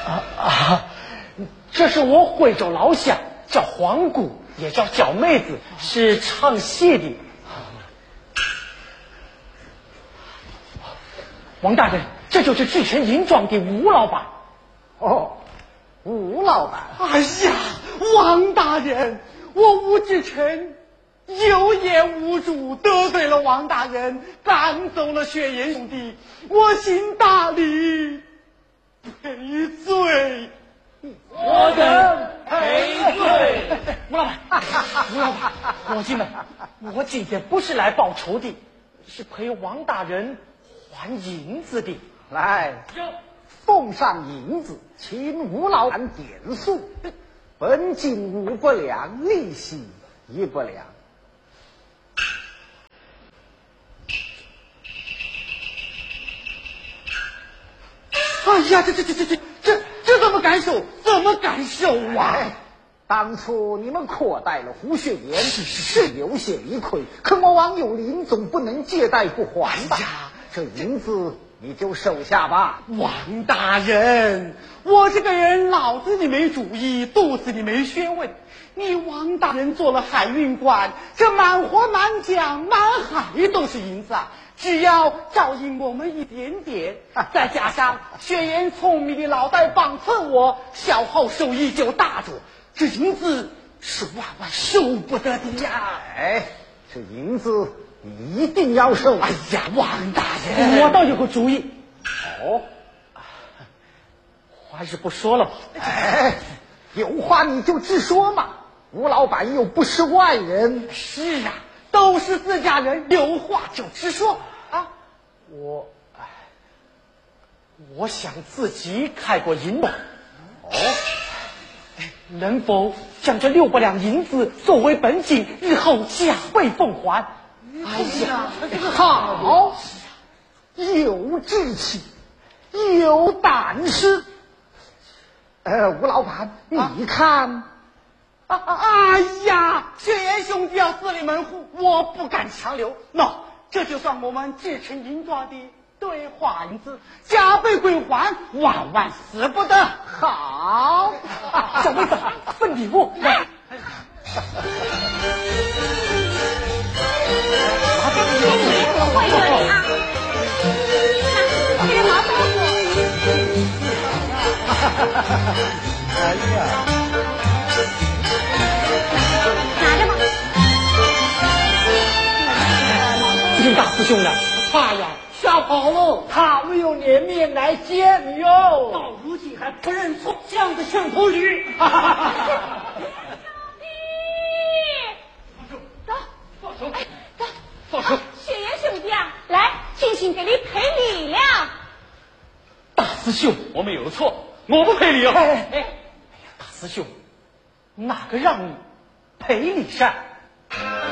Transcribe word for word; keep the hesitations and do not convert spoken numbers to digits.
啊啊！这是我徽州老乡，叫黄姑，也叫小妹子，是唱戏的。王大人，这就是志成银庄的吴老板。 哦，吴老板。 哎呀，王大人，我吴志成有眼无珠，得罪了王大人，赶走了雪岩兄弟，我心大礼，赔罪。 我等赔罪。吴老板，吴老板，伙计们，我今天不是来报仇的，是陪王大人还银子的。 来，奉上银子，请吴老板点数。本金五百两，利息一百两。 哎呀，这这这这这这这怎么敢收？怎么敢收啊？ 哎，当初你们扩待了胡雪岩，是有些理亏，可我王有林总不能借贷不还吧？ 哎呀， 这银子你就收下吧。 王大人，我这个人脑子里没主意，肚子里没学问。你王大人做了海运官，这满河满江满海都是银子啊！只要照应我们一点点，再加上雪岩聪明的脑袋帮衬我，消耗收益就大着。这银子是万万收不得的呀！ 哎，这银子你一定要收。 哎呀，王大人， 我倒有个主意。 哦， 还是不说了吧。 哎，有话你就直说嘛。吴老板又不是外人。 是啊，都是自家人，有话就直说啊。 我，我想自己开过银行。 哦， 能否将这六百两银子作为本金，日后加倍奉还？ 哎呀，好，有志气，有胆识。呃，吴老板，你看。 啊啊！哎呀，雪岩兄弟要自立门户，我不敢强留。喏，这就算我们志成银庄的兑换银子，加倍归还，万万死不得。 好， 小妹子，分礼物。来， 会有啊，这个毛豆腐。 哎呀。 拿着吧。 丁大师兄呢？ 他呀，吓跑了，他没有脸面来见你哟。到如今还不认错，这样的顺头驴。 走， 放手， 哎，走， 放手。 雪岩兄弟啊，来，亲亲给你赔礼了。 大师兄， 我们有错，我不赔礼哦。 哎哎哎呀，大师兄，哪个让你赔礼善？